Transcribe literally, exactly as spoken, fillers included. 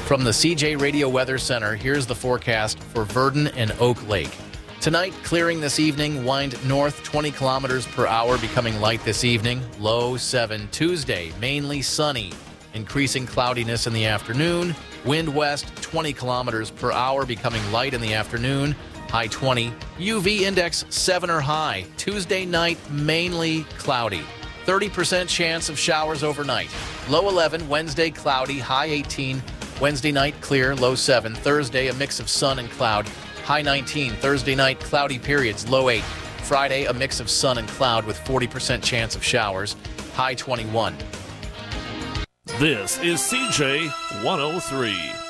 From the C J Radio Weather Center, here's the forecast for Verdon and Oak Lake. Tonight, clearing this evening, wind north twenty kilometers per hour, becoming light this evening, low seven. Tuesday, mainly sunny, increasing cloudiness in the afternoon, wind west twenty kilometers per hour, becoming light in the afternoon, high twenty. U V index seven or high. Tuesday night, mainly cloudy. thirty percent chance of showers overnight. Low eleven, Wednesday cloudy, high eighteen. Wednesday night clear, low seven. Thursday, a mix of sun and cloud, high nineteen. Thursday night, cloudy periods, low eight. Friday, a mix of sun and cloud with forty percent chance of showers, high twenty-one. This is C J one oh three.